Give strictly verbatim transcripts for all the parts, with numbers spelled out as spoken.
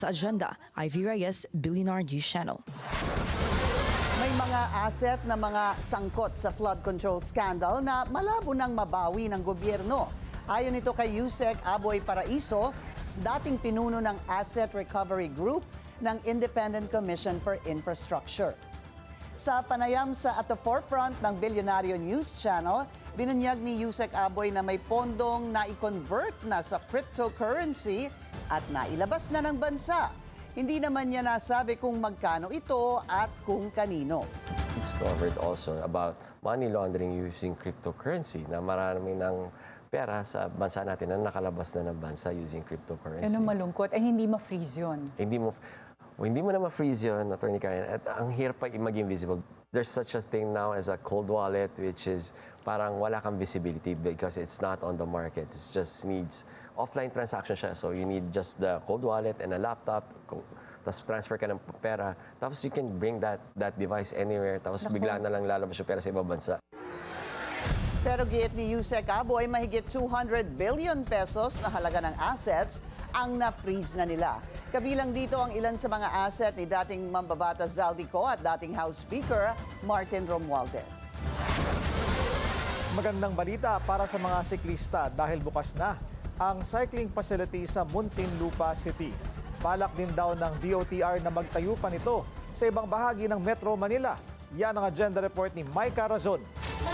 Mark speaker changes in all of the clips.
Speaker 1: Sa agenda, Ivy Reyes, Billionaire News Channel.
Speaker 2: May mga asset na mga sangkot sa flood control scandal na malabo nang mabawi ng gobyerno. Ayon ito kay Yusek Aboy Paraiso, dating pinuno ng Asset Recovery Group ng Independent Commission for Infrastructure. Sa panayam sa At the Forefront ng Billionaire News Channel, binunyag ni Yusek Aboy na may pondong na-convert na sa cryptocurrency at nailabas na ng bansa. Hindi naman niya nasabi kung magkano ito at kung kanino.
Speaker 3: Discovered also about money laundering using cryptocurrency na marami ng pera sa bansa natin na nakalabas na ng bansa using cryptocurrency.
Speaker 4: Ano malungkot? Eh, hindi ma-freeze yun.
Speaker 3: Hindi mo, oh, hindi mo na ma-freeze yun, Attorney Karen. At ang hirap pa maging visible. There's such a thing now as a cold wallet, which is parang wala kang visibility because it's not on the market. It just needs offline transaction siya. So you need just the cold wallet and a laptop. Tapos transfer ka ng pera. Tapos you can bring that that device anywhere. Tapos Naku. bigla na lang lalabas yung pera sa ibang bansa.
Speaker 2: Pero giit ni Yusek Aboy, mahigit two hundred billion pesos na halaga ng assets ang na-freeze na nila. Kabilang dito ang ilan sa mga asset ni dating Mambabata Zaldico at dating House Speaker Martin Romualdez.
Speaker 5: Magandang balita para sa mga siklista dahil bukas na ang cycling facility sa Muntinlupa City. Balak din daw ng D O T R na magtayo pa nito sa ibang bahagi ng Metro Manila. Yan ang agenda report ni Mike Carazon.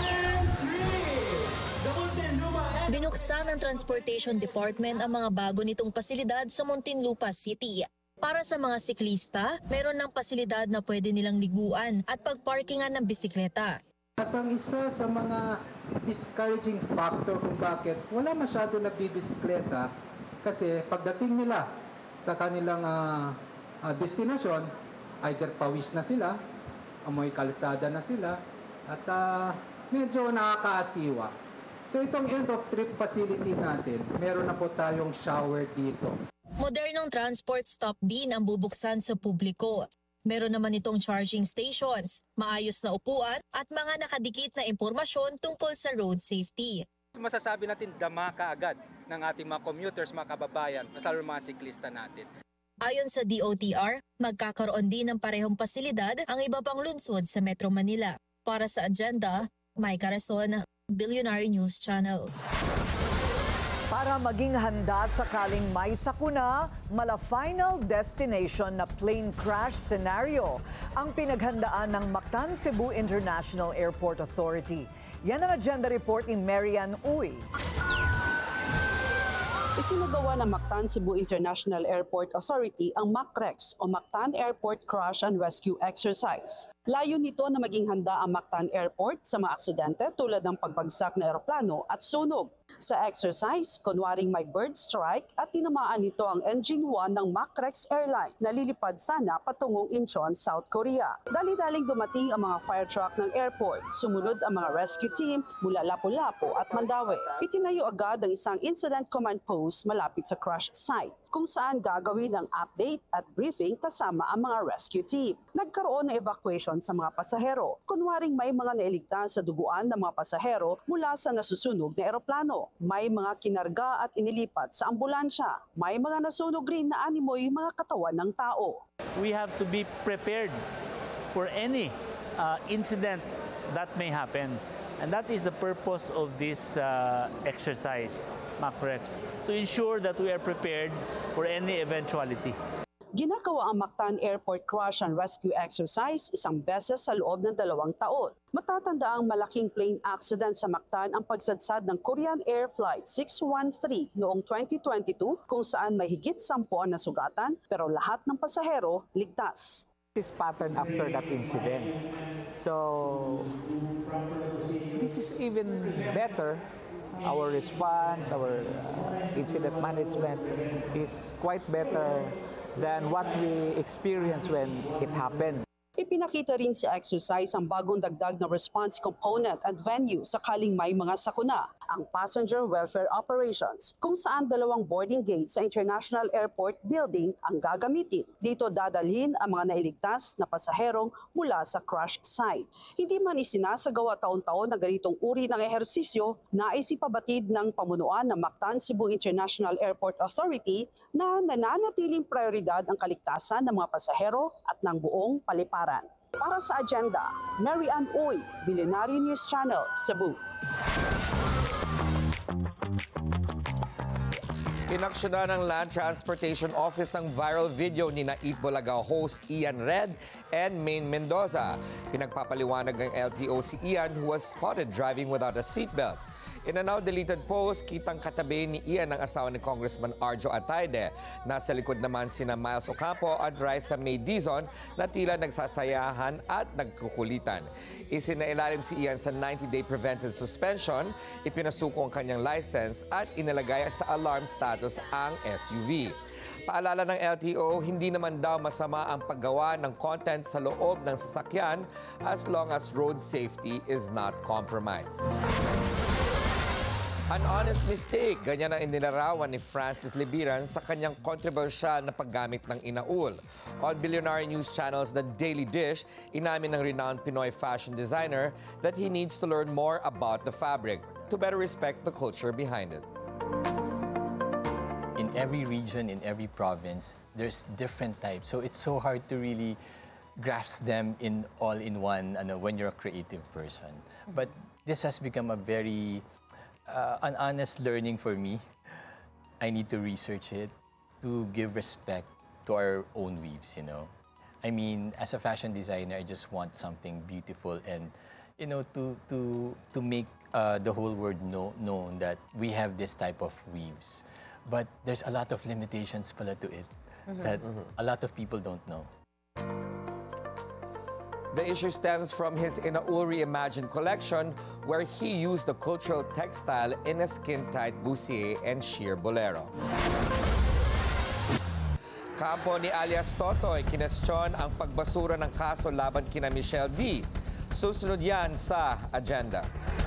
Speaker 6: Binuksan ng Transportation Department ang mga bago nitong pasilidad sa Muntinlupa City. Para sa mga siklista, meron ng pasilidad na pwede nilang liguan at pagparkingan ng bisikleta.
Speaker 7: At ang isa sa mga discouraging factor kung bakit wala masyado nagbibisikleta kasi pagdating nila sa kanilang uh, uh, destinasyon, either pawis na sila, amoy kalsada na sila, at uh, medyo nakakaasiwa. So itong end of trip facility natin, meron na po tayong shower dito.
Speaker 6: Modernong transport stop din ang bubuksan sa publiko. Meron naman itong charging stations, maayos na upuan at mga nakadikit na impormasyon tungkol sa road safety.
Speaker 7: Masasabi natin dama kaagad ng ating mga commuters, mga kababayan, lalo mga siklista natin.
Speaker 6: Ayon sa D O T R, magkakaroon din ng parehong pasilidad ang iba pang lungsod sa Metro Manila. Para sa agenda, Mike Carazon, Billionaire News Channel.
Speaker 2: Para maging handa sakaling may sakuna, mala final destination na plane crash scenario ang pinaghandaan ng Mactan Cebu International Airport Authority. Yan ang agenda report ni Marian Uy.
Speaker 8: Isinagawa ng Mactan Cebu International Airport Authority ang MACREX o Mactan Airport Crash and Rescue Exercise. Layo nito na maging handa ang Mactan Airport sa mga aksidente tulad ng pagbagsak na eroplano at sunog. Sa exercise, kunwaring may bird strike at tinamaan nito ang Engine one ng MACREX Airline na lilipad sana patungong Incheon, South Korea. Dali-daling dumating ang mga fire truck ng airport. Sumunod ang mga rescue team mula Lapu-Lapu at Mandaue. Itinayo agad ang isang incident command post malapit sa crash site, kung saan gagawin ang update at briefing kasama ang mga rescue team. Nagkaroon ng evacuation sa mga pasahero. Kunwaring may mga nailigtas sa duguan ng mga pasahero mula sa nasusunog na eroplano. May mga kinarga at inilipat sa ambulansya. May mga nasunog rin na animoy mga katawan ng tao.
Speaker 9: We have to be prepared for any uh, incident that may happen. And that is the purpose of this uh, exercise, MACREX, to ensure that we are prepared for any eventuality.
Speaker 8: Ginagawa ang Mactan Airport Crash and Rescue Exercise isang beses sa loob ng dalawang taon. Matatanda ang malaking plane accident sa Mactan ang pagsadsad ng Korean Air Flight six one three noong twenty twenty-two kung saan may higit sampu ang nasugatan pero lahat ng pasahero ligtas.
Speaker 10: This pattern after that incident. So this is even better. Our response, our uh, incident management is quite better than what we experienced when it happened.
Speaker 8: Ipinakita rin sa exercise ang bagong dagdag na response component at venue sakaling may mga sakuna. ang Passenger Welfare Operations, kung saan dalawang boarding gates sa International Airport Building ang gagamitin. Dito dadalhin ang mga nailigtas na pasaherong mula sa crash site. Hindi man isinasagawa taon-taon na ganitong uri ng ehersisyo, nais ipabatid ng pamunuan ng Mactan Cebu International Airport Authority na nananatiling prioridad ang kaligtasan ng mga pasahero at ng buong paliparan. Para sa agenda, Mary Ann Uy, Billionaire News Channel, Cebu.
Speaker 11: Inaksyonan ng Land Transportation Office ang viral video ni Eat Bulaga host Ian Red and Maine Mendoza. Pinagpapaliwanag ng L T O si Ian who was spotted driving without a seatbelt. In a now-deleted post, kitang katabi ni Ian ang asawa ni Congressman Arjo Atayde. Nasa likod naman sina Miles Ocampo at Raisa May Dizon na tila nagsasayahan at nagkukulitan. Isinailalim si Ian sa ninety-day preventive suspension, ipinasuko ang kanyang license at inilagay sa alarm status ang S U V. Paalala ng L T O, hindi naman daw masama ang paggawa ng content sa loob ng sasakyan as long as road safety is not compromised. An honest mistake, ganyan ang inilarawan ni Francis Libiran sa kanyang kontrobersyal na paggamit ng inaul. On Billionaire News Channel's The Daily Dish, inamin ng renowned Pinoy fashion designer that he needs to learn more about the fabric to better respect the culture behind it.
Speaker 12: In every region, in every province, there's different types. So it's so hard to really grasp them in all in one ano, when you're a creative person. But this has become a very uh, an honest learning for me. I need to research it to give respect to our own weaves, you know. I mean, as a fashion designer, I just want something beautiful and, you know, to to to make uh, the whole world know known that we have this type of weaves. But there's a lot of limitations pala to it mm-hmm. that mm-hmm. a lot of people don't know.
Speaker 11: The issue stems from his Inaul Reimagined collection where he used the cultural textile in a skin-tight bustier and sheer bolero. Kampo ni alias Totoy, kinestyon ang pagbasura ng kaso laban kina Michelle D. Susunod yan sa agenda.